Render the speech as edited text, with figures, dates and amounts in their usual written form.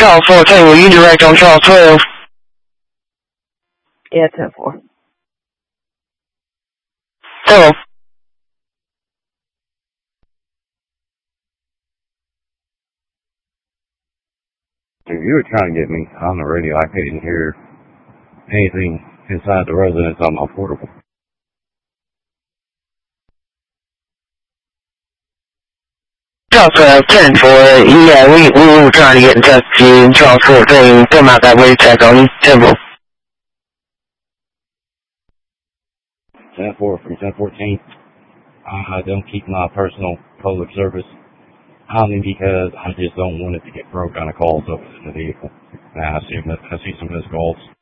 Charles 14, will you direct on Charles 12? Yeah, 10-4. Hello. If you were trying to get me on the radio, I couldn't hear anything inside the residence on my portable. Charles 12, 10-4, yeah, we were trying to get in touch with you. Charles 14, come out that way to check on you. 10-4. 10-4 from 1014. I don't keep my personal public service only because I just don't want it to get broke on a call over in the vehicle. Now I see some missed calls.